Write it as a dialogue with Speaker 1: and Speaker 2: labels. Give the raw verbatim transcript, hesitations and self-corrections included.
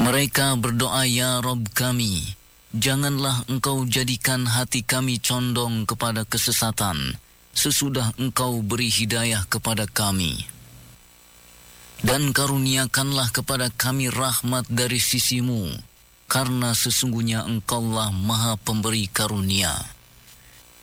Speaker 1: Mereka berdoa, "Ya Rabb kami, janganlah Engkau jadikan hati kami condong kepada kesesatan sesudah Engkau beri hidayah kepada kami. Dan karuniakanlah kepada kami rahmat dari sisi-Mu, karena sesungguhnya Engkaulah Maha Pemberi Karunia."